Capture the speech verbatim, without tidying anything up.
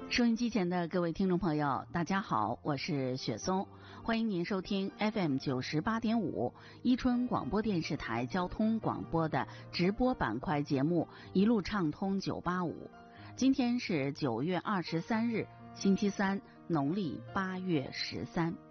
收音机前的各位听众朋友，大家好，我是雪松，欢迎您收听 F M 九十八点五伊春广播电视台交通广播的直播板块节目《一路畅通九八五》。今天是九月二十三日，星期三，农历八月十三。